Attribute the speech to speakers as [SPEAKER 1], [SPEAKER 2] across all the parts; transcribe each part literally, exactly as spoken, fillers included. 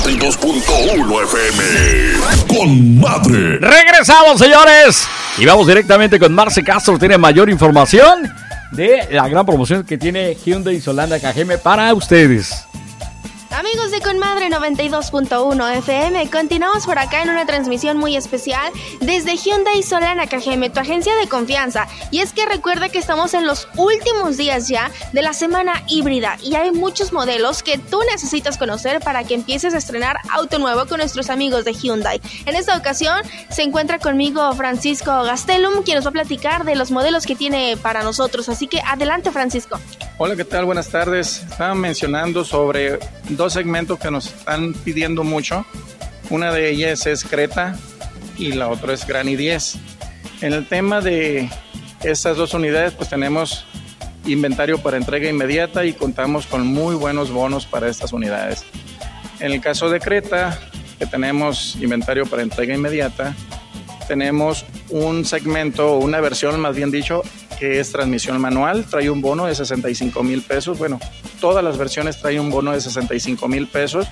[SPEAKER 1] dos punto uno F M. Con madre.
[SPEAKER 2] Regresamos, señores. Y vamos directamente con Marce Castro. Tiene mayor información de la gran promoción que tiene Hyundai Solana K G M para ustedes.
[SPEAKER 3] Amigos de Conmadre noventa y dos punto uno F M, continuamos por acá en una transmisión muy especial desde Hyundai Solana K G M, tu agencia de confianza. Y es que recuerda que estamos en los últimos días ya de la semana híbrida y hay muchos modelos que tú necesitas conocer para que empieces a estrenar auto nuevo con nuestros amigos de Hyundai. En esta ocasión se encuentra conmigo Francisco Gastelum, quien nos va a platicar de los modelos que tiene para nosotros. Así que adelante, Francisco.
[SPEAKER 4] Hola, ¿qué tal? Buenas tardes. Estaba mencionando sobre dos segmentos que nos están pidiendo mucho. Una de ellas es Creta y la otra es Granny diez. En el tema de estas dos unidades, pues tenemos inventario para entrega inmediata y contamos con muy buenos bonos para estas unidades. En el caso de Creta, que tenemos inventario para entrega inmediata, tenemos un segmento, una versión más bien dicho, que es transmisión manual, trae un bono de sesenta y cinco mil pesos. Bueno, todas las versiones traen un bono de sesenta y cinco mil pesos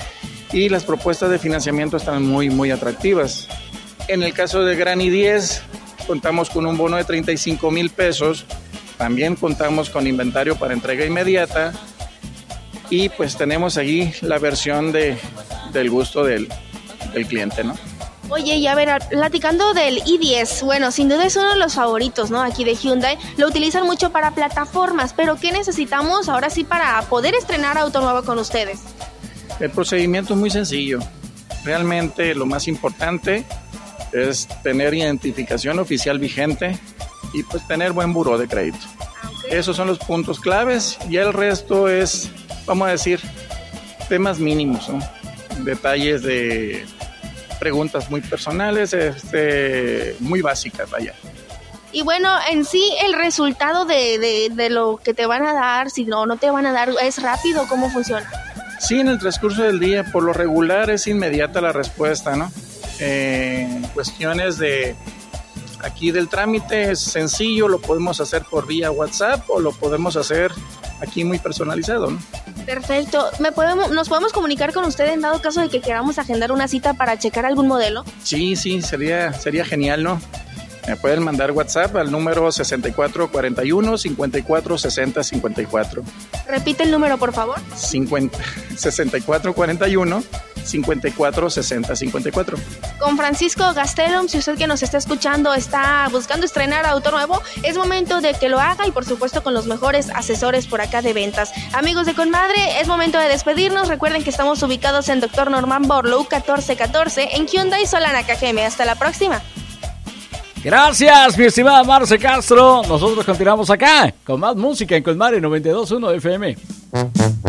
[SPEAKER 4] y las propuestas de financiamiento están muy, muy atractivas. En el caso de Granny diez, contamos con un bono de treinta y cinco mil pesos, también contamos con inventario para entrega inmediata y pues tenemos ahí la versión de, del gusto del, del cliente, ¿no?
[SPEAKER 3] Oye, y a ver, platicando del i diez, bueno, sin duda es uno de los favoritos, ¿no? Aquí de Hyundai, lo utilizan mucho para plataformas, pero ¿qué necesitamos ahora sí para poder estrenar auto nuevo con ustedes?
[SPEAKER 4] El procedimiento es muy sencillo. Realmente lo más importante es tener identificación oficial vigente y pues tener buen buró de crédito. Okay. Esos son los puntos claves y el resto es, vamos a decir, temas mínimos, ¿no? Detalles de preguntas muy personales, este, muy básicas, vaya.
[SPEAKER 3] Y bueno, en sí el resultado de, de, de lo que te van a dar, si no, no te van a dar, ¿es rápido? ¿Cómo funciona?
[SPEAKER 4] Sí, en el transcurso del día, por lo regular es inmediata la respuesta, ¿no? Eh, cuestiones de aquí del trámite es sencillo, lo podemos hacer por vía WhatsApp o lo podemos hacer aquí muy personalizado, ¿no?
[SPEAKER 3] Perfecto. ¿Me podemos, ¿Nos podemos comunicar con usted en dado caso de que queramos agendar una cita para checar algún modelo?
[SPEAKER 4] Sí, sí, sería, sería genial, ¿no? Me pueden mandar WhatsApp al número sesenta y cuatro cuarenta y uno, cincuenta y cuatro sesenta cincuenta y cuatro.
[SPEAKER 3] Repite el número, por favor.
[SPEAKER 4] cincuenta, sesenta y cuatro cuarenta y uno, cincuenta y cuatro sesenta cincuenta y cuatro.
[SPEAKER 3] Con Francisco Gastelum, si usted que nos está escuchando está buscando estrenar auto nuevo, es momento de que lo haga y por supuesto con los mejores asesores por acá de ventas. Amigos de Conmadre, es momento de despedirnos. Recuerden que estamos ubicados en Doctor Norman Borlaug catorce catorce en Hyundai Solana K G M. Hasta la próxima.
[SPEAKER 2] Gracias, mi estimada Marce Castro. Nosotros continuamos acá con más música en Conmadre noventa y dos punto uno F M.